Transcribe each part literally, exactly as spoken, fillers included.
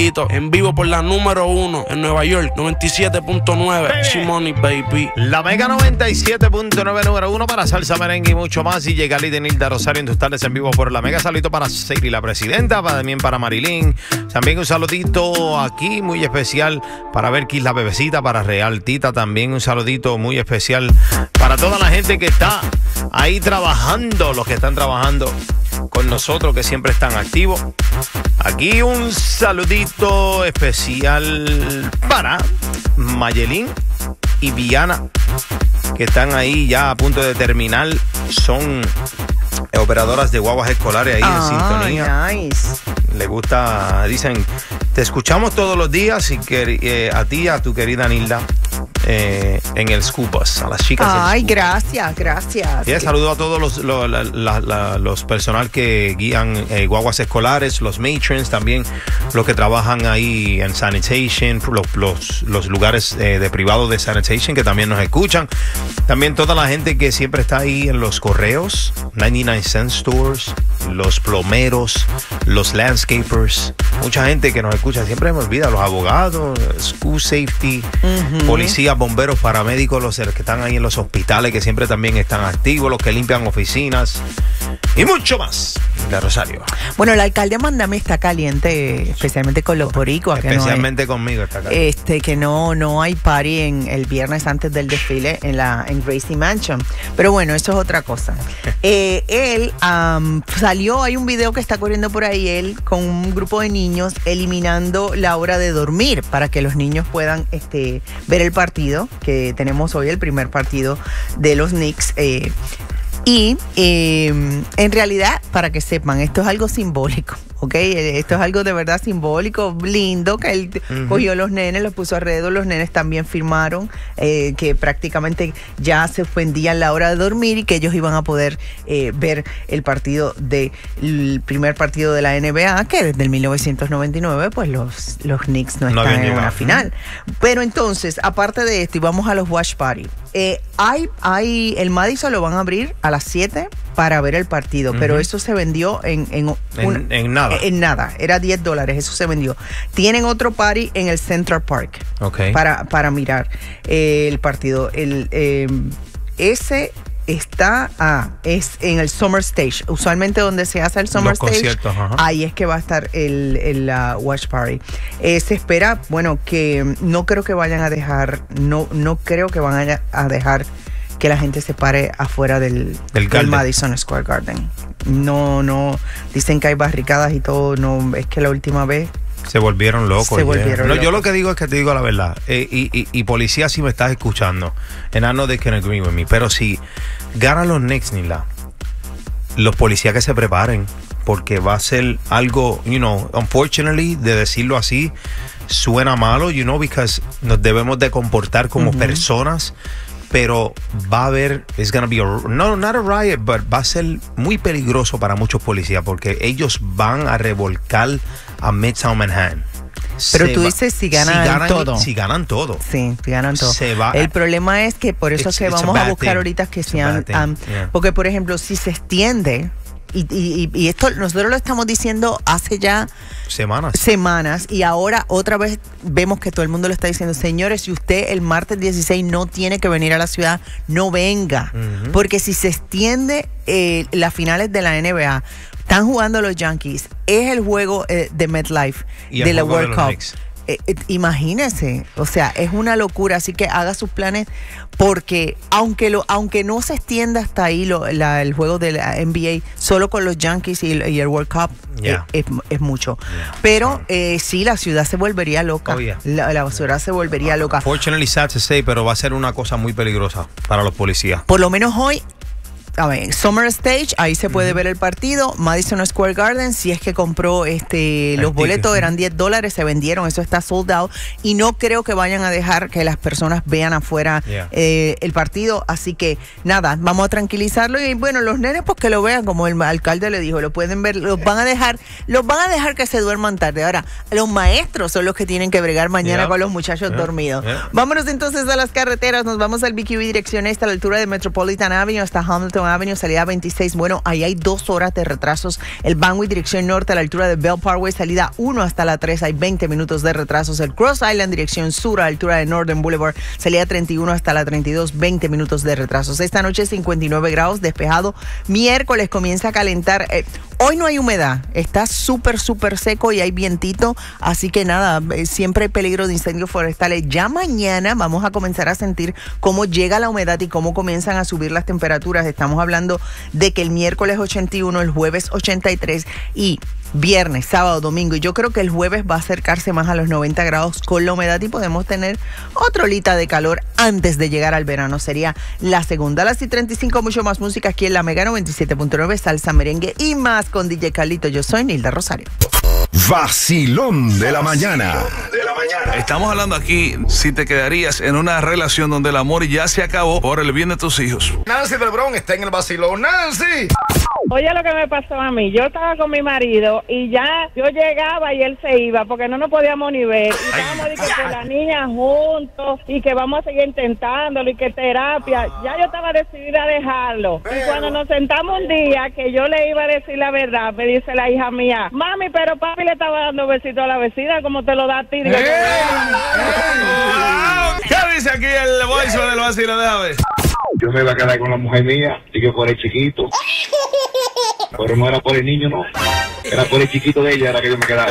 Saludito en vivo por la número uno en Nueva York, noventa y siete punto nueve. Simone, baby. La Mega noventa y siete punto nueve, número uno para salsa, merengue y mucho más. Y llega Lita Nilda Rosario en tus tardes en vivo por la Mega. Saludito para Sadie, la presidenta, para, también para Marilyn. También un saludito aquí muy especial para Berkis, la bebecita, para Real Tita. También un saludito muy especial para toda la gente que está ahí trabajando, los que están trabajando con nosotros, que siempre están activos. Aquí un saludito especial para Mayelín y Viana, que están ahí ya a punto de terminar. Son operadoras de guaguas escolares ahí oh, en sintonía. Nice. Le gusta, dicen, te escuchamos todos los días y que eh, a ti, a tu querida Nilda, eh, en el School Bus, a las chicas. Ay, gracias, gracias. Yeah, saludo a todos los, los, la, la, la, los personal que guían eh, guaguas escolares, los matrons, también los que trabajan ahí en sanitation, los, los, los lugares eh, de privado de sanitation que también nos escuchan. También toda la gente que siempre está ahí en los correos, noventa y nueve cent stores, los plomeros, los landscapers, mucha gente que nos escucha, siempre me olvida, los abogados, school safety, uh-huh. policías, bomberos, paramédicos, los que están ahí en los hospitales, que siempre también están activos, los que limpian oficinas y mucho más de Rosario. Bueno, el alcalde Mandame está caliente, especialmente con los boricuas. Especialmente que no hay, conmigo está caliente. Este, que no, no hay party en el viernes antes del desfile en la en Gracie Mansion. Pero bueno, eso es otra cosa. eh, él um, salió, hay un video que está corriendo por ahí, él con un grupo de niños eliminando la hora de dormir para que los niños puedan este, ver el partido, que tenemos hoy el primer partido de los Knicks. Eh, Y eh, en realidad, para que sepan, esto es algo simbólico, ¿ok? Esto es algo de verdad simbólico, lindo, que él uh-huh. cogió los nenes, los puso alrededor, los nenes también firmaron eh, que prácticamente ya se ofendían la hora de dormir y que ellos iban a poder eh, ver el partido de, el primer partido de la N B A, que desde el mil novecientos noventa y nueve, pues los, los Knicks no, no están en una final. Pero entonces, aparte de esto, y vamos a los watch party, eh, hay, hay, el Madison lo van a abrir a las siete para ver el partido, uh-huh. pero eso se vendió en en, una, en en nada. En nada, era diez dólares, eso se vendió. Tienen otro party en el Central Park okay. para, para mirar eh, el partido. El, eh, ese está, ah, es en el Summer Stage. Usualmente donde se hace el Summer Los Stage, ajá. ahí es que va a estar el, el uh, watch party. Eh, se espera, bueno, que no creo que vayan a dejar, no, no creo que van a, a dejar que la gente se pare afuera del, del, del Madison Square Garden. No, no, dicen que hay barricadas y todo, no, es que la última vez se volvieron locos. Se volvieron no, locos. Yo lo que digo es que te digo la verdad. Eh, y, y, y policía, si me estás escuchando, and I know they can agree with me, pero si ganan los Knicks, Nila, los policías que se preparen, porque va a ser algo, you know, unfortunately, de decirlo así, suena malo, you know, because nos debemos de comportar como uh-huh. personas. Pero va a haber, it's gonna be a, no, not a riot, but va a ser muy peligroso para muchos policías porque ellos van a revolcar a Midtown Manhattan. Pero se tú va, dices si ganan, si ganan todo. Si ganan todo. Sí, si ganan todo. Se va, el problema es que por eso es que vamos a, a buscar thing. ahorita que it's sean, um, yeah. porque por ejemplo, si se extiende, y, y, y esto nosotros lo estamos diciendo hace ya semanas. Semanas y ahora otra vez vemos que todo el mundo lo está diciendo, señores, si usted el martes dieciséis no tiene que venir a la ciudad, no venga, uh-huh. porque si se extiende eh, las finales de la N B A, están jugando los Yankees, es el juego eh, de MetLife y de la World de Cup. Eh, eh, imagínese, o sea, es una locura, así que haga sus planes porque aunque lo aunque no se extienda hasta ahí lo, la, el juego de la N B A solo con los Yankees y, y el World Cup yeah. eh, es, es mucho, yeah. pero eh, sí, la ciudad se volvería loca, oh, yeah. la, la ciudad se volvería uh, loca. Fortunately sad to say, pero va a ser una cosa muy peligrosa para los policías. Por lo menos hoy, a ver, Summer Stage, ahí se puede uh-huh. ver el partido. Madison Square Garden, si es que compró este los boletos, eran diez dólares, se vendieron, eso está sold out. Y no creo que vayan a dejar que las personas vean afuera yeah. eh, el partido. Así que nada, vamos a tranquilizarlo. Y bueno, los nenes, pues que lo vean, como el alcalde le dijo, lo pueden ver, los van a dejar, los van a dejar que se duerman tarde. Ahora, los maestros son los que tienen que bregar mañana yeah. con los muchachos yeah. dormidos. Yeah. Vámonos entonces a las carreteras, nos vamos al B Q E dirección este a la altura de Metropolitan Avenue hasta Hamilton Avenue, salida veintiséis. Bueno, ahí hay dos horas de retrasos. El Banway, dirección norte, a la altura de Bell Parkway, salida uno hasta la tres, hay veinte minutos de retrasos. El Cross Island, dirección sur, a la altura de Northern Boulevard, salida treinta y uno hasta la treinta y dos, veinte minutos de retrasos. Esta noche cincuenta y nueve grados, despejado. Miércoles comienza a calentar. Eh, hoy no hay humedad, está súper, súper seco y hay vientito, así que nada, eh, siempre hay peligro de incendios forestales. Ya mañana vamos a comenzar a sentir cómo llega la humedad y cómo comienzan a subir las temperaturas. Estamos hablando de que el miércoles ochenta y uno, el jueves ochenta y tres y viernes, sábado, domingo. Y yo creo que el jueves va a acercarse más a los noventa grados con la humedad y podemos tener otra olita de calor antes de llegar al verano. Sería la segunda. A las y treinta y cinco, mucho más música aquí en la Mega noventa y siete punto nueve, salsa, merengue y más con D J Carlito. Yo soy Nilda Rosario. Vacilón de la mañana. Estamos hablando aquí si te quedarías en una relación donde el amor ya se acabó por el bien de tus hijos. Nancy del Bronx está en el vacilón. ¡Nancy! Oye, lo que me pasó a mí, yo estaba con mi marido y ya yo llegaba y él se iba porque no nos podíamos ni ver. Y estábamos de que con la niña juntos y que vamos a seguir intentándolo y que terapia. Ya yo estaba decidida a dejarlo. Y cuando nos sentamos un día que yo le iba a decir la verdad, me dice la hija mía, mami, pero papi le estaba dando besitos a la vecina como te lo da a ti. Digo, ¿qué dice aquí el voice del vacilo? Déjame ver. Yo me iba a quedar con la mujer mía y yo por el chiquito. Pero no era por el niño, no. Era por el chiquito de ella, era que yo me quedaba.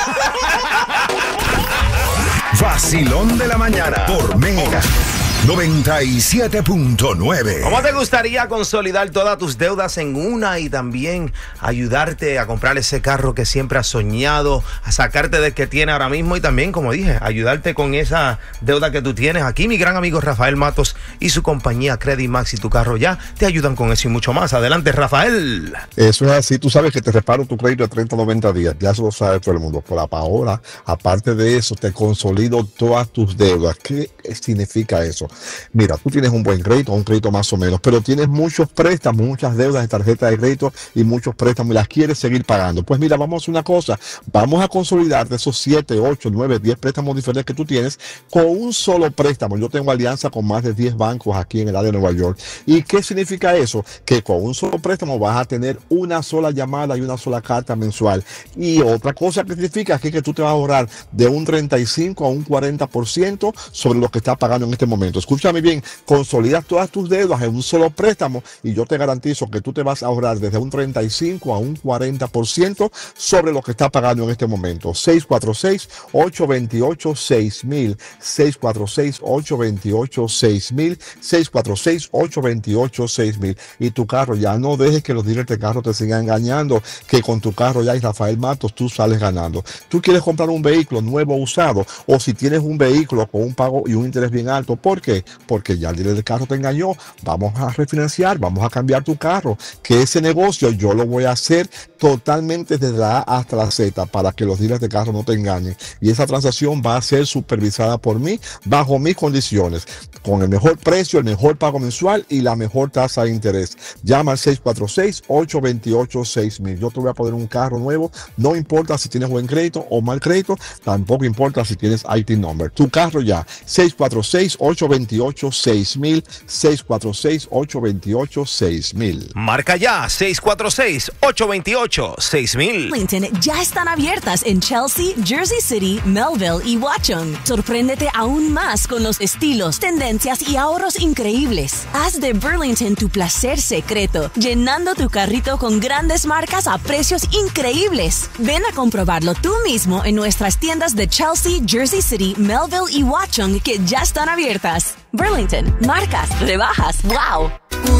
Vacilón de la mañana por Mega noventa y siete punto nueve. ¿Cómo te gustaría consolidar todas tus deudas en una y también ayudarte a comprar ese carro que siempre has soñado, a sacarte del que tienes ahora mismo y también, como dije, ayudarte con esa deuda que tú tienes? Aquí mi gran amigo Rafael Matos y su compañía Credit Max y Tu Carro Ya te ayudan con eso y mucho más. Adelante, Rafael. Eso es así. Tú sabes que te reparo tu crédito de treinta a noventa días. Ya eso lo sabe todo el mundo. Por ahora, aparte de eso, te consolido todas tus deudas. ¿Qué significa eso? Mira, tú tienes un buen crédito, un crédito más o menos, pero tienes muchos préstamos, muchas deudas de tarjeta de crédito y muchos préstamos y las quieres seguir pagando. Pues mira, vamos a hacer una cosa. Vamos a consolidar de esos siete, ocho, nueve, diez préstamos diferentes que tú tienes con un solo préstamo. Yo tengo alianza con más de diez bancos aquí en el área de Nueva York. ¿Y qué significa eso? Que con un solo préstamo vas a tener una sola llamada y una sola carta mensual. Y otra cosa que significa es que, que tú te vas a ahorrar de un treinta y cinco a un cuarenta por ciento sobre lo que estás pagando en este momento. Escúchame bien, consolidas todas tus deudas en un solo préstamo y yo te garantizo que tú te vas a ahorrar desde un treinta y cinco a un cuarenta por ciento sobre lo que estás pagando en este momento. seis cuatro seis, ocho dos ocho, seis mil, seis cuatro seis, ocho dos ocho, seis mil, seis cuatro seis, ocho dos ocho, seis mil. Y tu carro, ya no dejes que los dealers de carro te sigan engañando, que con tu carro ya y Rafael Matos tú sales ganando. Tú quieres comprar un vehículo nuevo o usado, o si tienes un vehículo con un pago y un interés bien alto, ¿por qué? Porque ya el dealer del carro te engañó. Vamos a refinanciar, vamos a cambiar tu carro, que ese negocio yo lo voy a hacer totalmente desde la A hasta la Z para que los dealers de carro no te engañen, y esa transacción va a ser supervisada por mí bajo mis condiciones, con el mejor precio, el mejor pago mensual y la mejor tasa de interés. Llama al seis cuatro seis, ocho dos ocho, seis mil. Yo te voy a poner un carro nuevo, no importa si tienes buen crédito o mal crédito, tampoco importa si tienes I T number. Tu carro ya, seis cuatro seis, ocho dos ocho, seis mil, seis cuatro seis, ocho dos ocho, seis mil. Marca ya, seis cuatro seis, ocho dos ocho, seis mil. Burlington ya están abiertas en Chelsea, Jersey City, Melville y Watchung. Sorpréndete aún más con los estilos, tendencias y ahorros increíbles. Haz de Burlington tu placer secreto, llenando tu carrito con grandes marcas a precios increíbles. Ven a comprobarlo tú mismo en nuestras tiendas de Chelsea, Jersey City, Melville y Watchung que ya están abiertas. Burlington, marcas, rebajas, wow.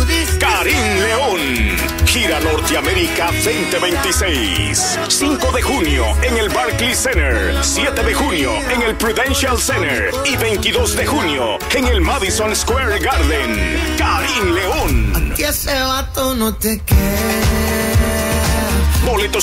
Karim León, gira Norteamérica veinte veintiséis. cinco de junio en el Barclays Center, siete de junio en el Prudential Center y veintidós de junio en el Madison Square Garden. Karim León. Que ese vato no te quiere. Boletos